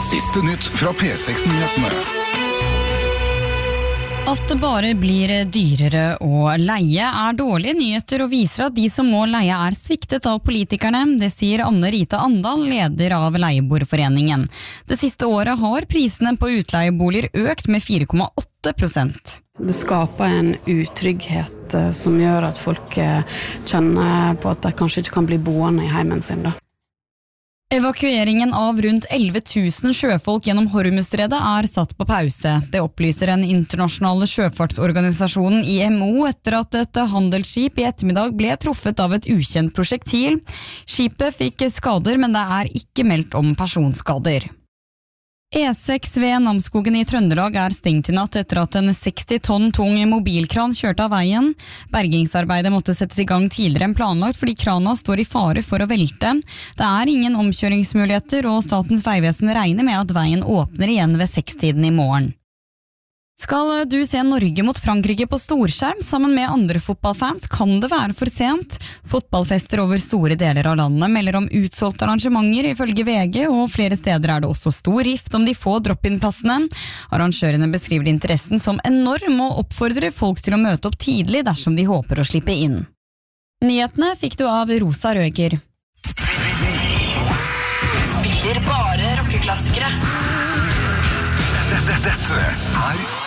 Siste nytt fra P6-nyhetene. At det bare blir dyrere å leie dårlige nyheter og viser at de som må leie sviktet av politikerne. Det sier Anne Rita Andal, leder av Leieboerforeningen. Det siste året har prisene på utleieboliger økt med 4,8%. Det skaper en utrygghet som gjør at folk kjenner på at de kanskje ikke kan bli boende i heimen sin da. Evakueringen av rundt 11 000 sjøfolk gjennom Hormuzstredet satt på pause. Det opplyser den internasjonale sjøfartsorganisasjonen IMO etter at et handelsskip i ettermiddag ble truffet av et ukjent prosjektil. Skipet fikk skader, men det ikke meldt om personskader. E6 ved Namsskogen i Trøndelag stengt i natt etter at en 60 tonn tung mobilkran kjørte av veien. Bergingsarbeidet måtte settes i gang tidligere enn planlagt fordi krana står i fare for å velte. Det ingen omkjøringsmuligheter, og Statens vegvesen regner med at veien åpner igjen ved 6-tiden i morgen. Skal du se Norge mot Frankrike på storskjerm sammen med andre fotballfans, kan det være for sent. Fotballfester over store deler av landet melder om utsolgte arrangementer ifølge VG, og flere steder det også stor rift om de få drop-in-plassene. Arrangørene beskriver interessen som enorm og oppfordrer folk til å møte opp tidlig dersom de håper å slippe inn. Nyhetene fikk du av Rosa Røger. Spiller bare rockeklassikere. Dette